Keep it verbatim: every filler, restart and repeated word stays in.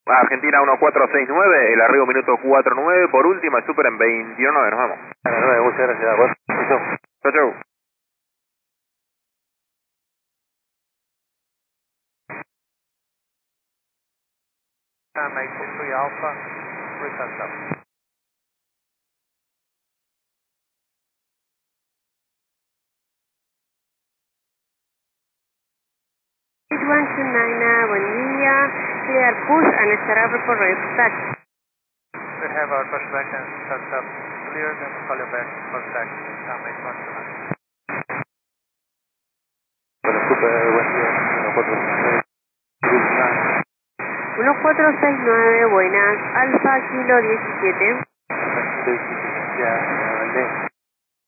Argentina uno cuatro seis nueve, el arribo minuto cuatro nueve, por última, super en veintiuno nueve, nos vemos. nueve, muchas gracias. Bueno, chau. Chau, chau. eight two three Alpha, request up. eight one two nine, buen día. Clear push and start up for tax. We have our push back and start up clear, then call you back for tax. Time eight one two nine. Bueno, super, buen día. uno cuatro seis nueve, buenas. Alfa Kilo diecisiete. Ya.